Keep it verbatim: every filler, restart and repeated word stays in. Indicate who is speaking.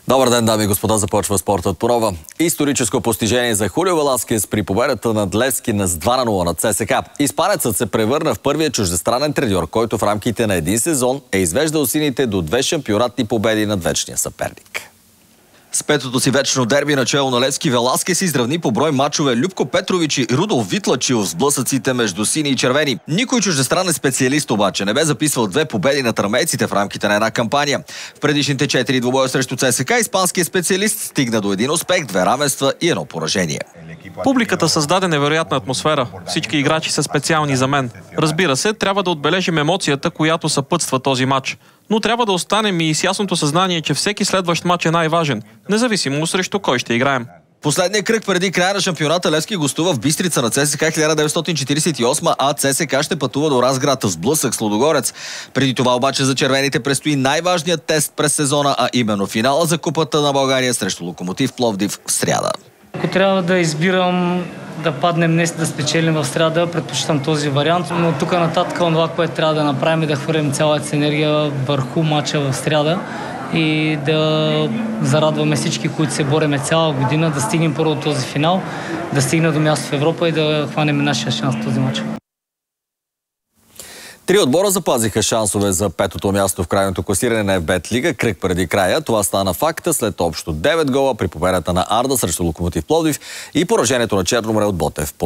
Speaker 1: Добър ден, дами и господа, започва спортът по нова. Историческо постижение за Хулио Веласкес при победата над Левски с два на нула над ЦСКА. Испанецът се превърна в първия чуждестранен треньор, който в рамките на един сезон е извеждал сините до две шампионатни победи над вечния съперник. С петото си вечно дерби начало на Левски, Веласкес изравни по брой мачове Любко Петрович и Рудолф Витлачил в сблъсъците между сини и червени. Никой чуждестранен специалист обаче не бе записвал две победи на армейците в рамките на една кампания. В предишните четири двубоя срещу ЦСКА испанският специалист стигна до един успех, две равенства и едно поражение.
Speaker 2: Публиката създаде невероятна атмосфера. Всички играчи са специални за мен. Разбира се, трябва да отбележим емоцията, която съпътства този матч. Но трябва да останем и с ясното съзнание, че всеки следващ матч е най-важен, независимо срещу кой ще играем.
Speaker 1: Последният кръг преди края на шампионата Левски гостува в Бистрица на ЦСКА хиляда деветстотин четиридесет и осма, а ЦСКА ще пътува до Разград с сблъсък с Лудогорец. Преди това обаче за червените предстои най-важният тест през сезона, а именно финала за Купата на България срещу Локомотив Пловдив в сряда.
Speaker 3: Ако трябва да избирам да паднем днес да спечелим в сряда, предпочитам този вариант, но тук нататък това, което трябва да направим, е да хвърлим цялата си енергия върху мача в сряда и да зарадваме всички, които се бореме цяла година, да стигнем първо до този финал, да стигнем до място в Европа и да хванем нашия шанс в този мач.
Speaker 1: Три отбора запазиха шансове за петото място в крайното класиране на Еф Бет Лига кръг преди края. Това стана факта след общо девет гола при победата на Арда срещу Локомотив Пловдив и поражението на Черно море от Ботев.